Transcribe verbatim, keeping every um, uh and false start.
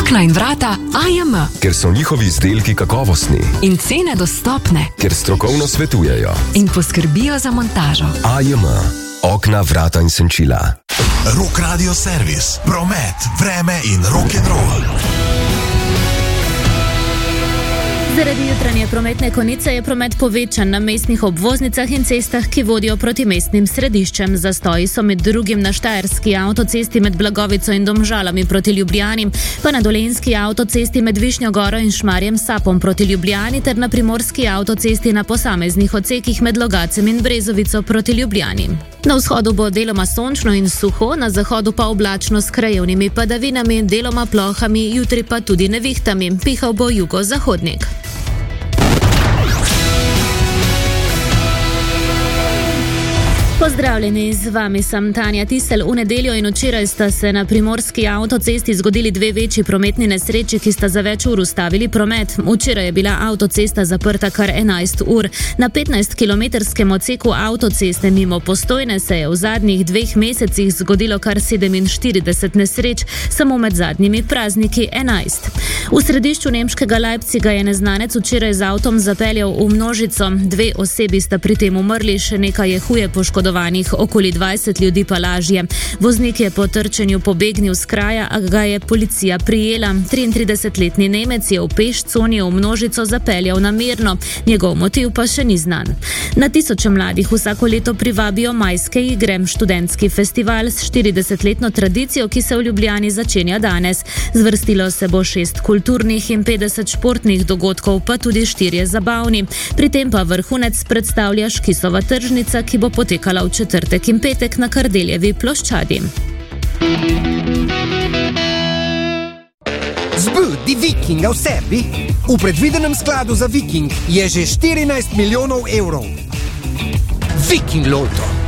Okna in vrata A J M. Ker so njihovi izdelki kakovostni. In cene dostopne. Ker strokovno svetujejo. In poskrbijo za montažo. A J M. Okna, vrata in senčila. Rock Radio Servis. Promet, vreme in rock'n'roll. Zaradi jutranje prometne konice je promet povečan na mestnih obvoznicah in cestah, ki vodijo proti mestnim središčem. Zastoji so med drugim na Štajerski avtocesti med Blagovico in Domžalami proti Ljubljani, pa na Dolenjski avtocesti med Višnjo Goro in Šmarjem Sapom proti Ljubljani ter na Primorski avtocesti na posameznih odsekih med Logacem in Brezovico proti Ljubljani. Na vzhodu bo deloma sončno in suho, na zahodu pa oblačno s krajevnimi padavinami, deloma plohami, jutri pa tudi nevihtami. Pihal bo jugozahodnik. Pozdravljeni, z vami sem Tanja Tisel. V nedeljo in včeraj sta se na Primorski avtocesti zgodili dve večji prometni nesreči, ki sta za več ur ustavili promet. Včeraj je bila avtocesta zaprta kar enajst ur. Na petnajstkilometrskem odseku avtoceste mimo Postojne se je v zadnjih dveh mesecih zgodilo kar sedeminštirideset nesreč, samo med zadnjimi prazniki enajst. V središču nemškega Leipziga je neznanec včeraj z avtom zapeljal v množico. Dve osebi sta pri tem umrli, še nekaj je huje poškodovanih. Okoli dvajset ljudi pa lažje. Voznik je po trčenju pobegnil s kraja, a ga je policija prijela. triintridesetletni Nemec je v pešconi v množico zapeljal namerno. Njegov motiv pa še ni znan. Na tisoče mladih vsako leto privabijo majske igre, študentski festival s štiridesetletno tradicijo, ki se v Ljubljani začenja danes. Zvrstilo se bo šest kulturnih in petdeset športnih dogodkov, pa tudi štirje zabavni. Pri tem pa vrhunec predstavlja Škisova tržnica, ki bo potekala v četrtek in petek na Kardeljevi ploščadi. Zbudi Vikinga v sebi. V predvidenem skladu za Viking je že štirinajst milijonov evrov. Viking Lotto.